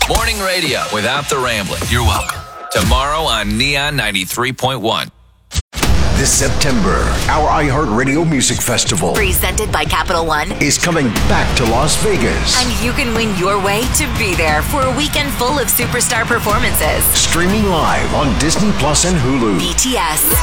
Morning radio without the rambling. You're welcome. Tomorrow on Neon 93.1. This September, our iHeartRadio Music Festival, presented by Capital One, is coming back to Las Vegas. And you can win your way to be there for a weekend full of superstar performances. Streaming live on Disney Plus and Hulu. BTS.